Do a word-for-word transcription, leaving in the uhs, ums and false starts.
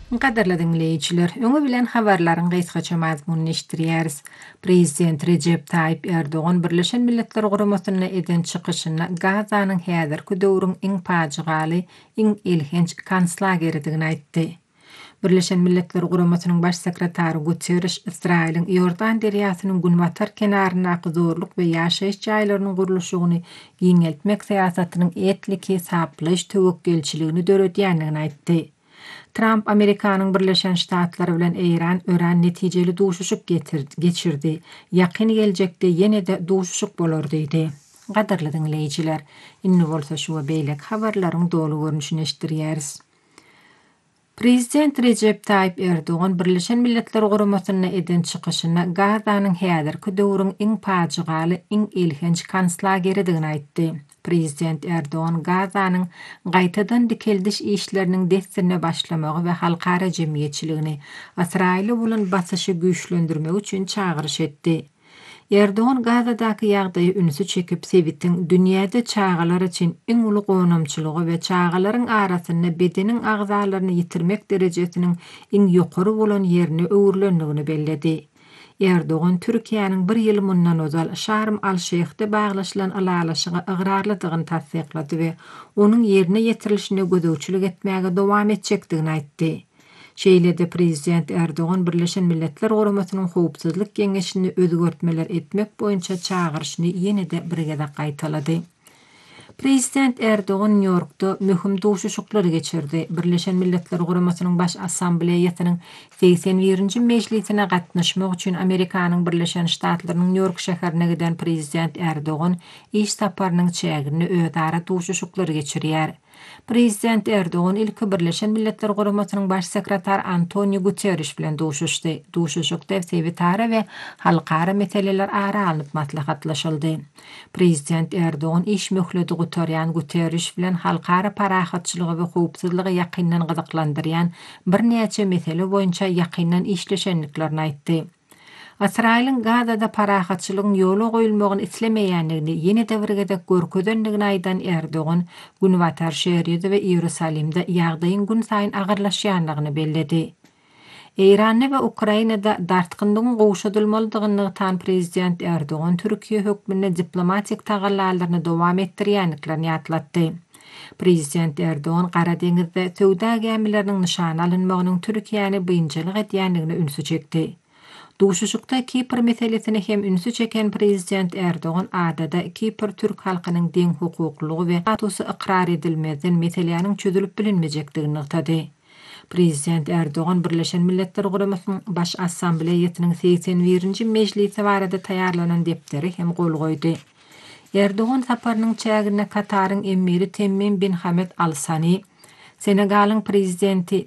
Qadarly dinleyijiler, öňe bilen habarlaryň gysgaça mazmunyny eşdirýäris. Prezident Recep Tayyip Erdogan Birleşen Milletler Guramasyna eden çykyşyna Gazanyň häzirki döwrüň iň pajygaly, iň ilhinç konslagerdigini aýtdy. Birleşen Milletler Guramasynyň baş sekretary Guterres, Israiliň Ýordan derýasynyň günbatar kenarynaky zorluk we ýaşaýyş jaýlarynyň gurulşygyny giňeltmek syýasatynyň etliki, saplyş, töwekkelçiligini döredýändigini aýtdy. Trump Amerikanyň Birleşen Ştatlary bilen Eýran ören netijeli duşuşyk geçirdi. Ýakyn geljekde ýene-de duşuşyk bolar diýdi. Gadarly dinleyijiler, inni bolsa şu beýlek habarlaryň dolu görnüşini eşdirýäris. Prezident Recep Tayyip Erdogan Birleşen Milletler Guramasyna eden çykyşyna Gazanyň häzirki döwrüň iň pajygaly, iň ilhinç konslagerdigini aýtdy. Prezident Erdogan Gazanyň gaýtadan dikeldiş işleriniň destine başlamagy we halkara jemgyýetçiligini Israili bolan basyşy güýçlendirmek üçin çagyryş etdi. Erdogan Gazadaky ýagdaýy ünsü çekip Sewitin dünýäde çagalar için iň uly gonamçylygy we çagalaryň arasyna bedeniň agzalaryny ýitirmek derejesiniň iň ýokary bolan ýerine öwürlendigini belledi. Erdogan Türkiýanyň bir ýyl mundan ozal Şarm al-Şeyhde baglaşylan alalaşyga ygyrarlydygyny tasdiklady we onuň ýerine ýetirilişine gödäwçilik etmäge dowam etjekdigini aýtdy. Şeýlede Prezident Erdogan Birleşen Milletler Guramasynyň Howpsuzlyk Geňeşini özgörtmeler etmek boýunça çagyryşyny ýene-de birgede gaýtalady. Prezident Erdogan New Yorkda möhüm duşuşyklary geçirdi. Birleşen Milletler Guramasynyň baş assambleýasynyň seksen birinji mejlisine gatnaşmak üçin Amerikanyň Birleşen Ştatlarynyň New York şäherine giden Prezident Erdogan iş saparynyň çägini öýdara duşuşyklary geçirýär. Prezident Erdogan ilki Birleşen Milletler Guramasynyň baş sekretary Antonio Guterres bilen duşuşdy. Duşuşykda sewitara we halkara meseleler ara alyp maslahatlaşyldy. Prezident Erdogan iş möhledi gutarýan Guterres bilen halkara parahatçylygy we howpsuzlygy ýakyndan gyzyklandyrýan bir näçe mesele boýunça ýakyndan işleşenliklerini aýtdy. Israiliň Gazada parahatçylygyň ýola goýulmagyny islemeýändigini ýene-de birgede görkedendigini aýdan Erdogan Günwatar şäherinde we Ýerusalimde ýagdaýyň gün saýyn agyrlaşýanlygyny belledi. Eýranda we Ukrainada dartgynlygyň gowşadylmalydygyny tan Prezident Erdogan Türkiýe hökmüne diplomatik tagallalaryny dowam etdirýänliklerini ýatlatdy. Prezident Erdogan Gara deňizde söwda gemileriniň nişan alynmagynyň Türkiýany bynjalyk edýändigini ünsü çekdi. Duşuşykda Kipr meselesini hem ünsü çeken Prezident Erdogan adada Kipr Türk halkynyň deň hukuklygy we statusy ikrar edilmeden meseleniň çözülüp bilinmejekdigini ýetdi. Prezident Erdogan Birleşen Milletler Guramasynyň baş assambleýasynyň seksen birinji mejlisi barada taýarlanan depderi hem gol goýdy. Erdogan saparynyň çägine Kataryň emiri Temmin bin Hamed Al Sani, Senegalyň prezidenti